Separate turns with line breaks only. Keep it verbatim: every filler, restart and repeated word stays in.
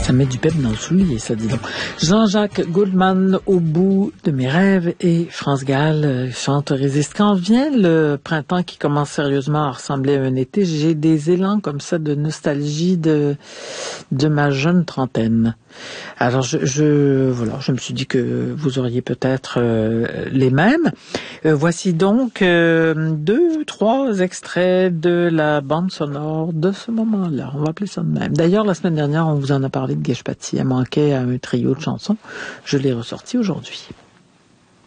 Ça met du pep dans le soulier, ça, dis donc. Jean-Jacques Goldman, Au bout de mes rêves, et France Gall chante Résiste. Quand vient le printemps qui commence sérieusement à ressembler à un été, j'ai des élans comme ça de nostalgie de, de ma jeune trentaine. Alors, je, je, voilà, je me suis dit que vous auriez peut-être euh, les mêmes. Euh, voici donc euh, deux, trois extraits de la bande sonore de ce moment-là. On va appeler ça de même. D'ailleurs, la semaine dernière, on vous en a parlé de Guèche Paty. Elle manquait à un trio de chansons. Je l'ai ressorti aujourd'hui.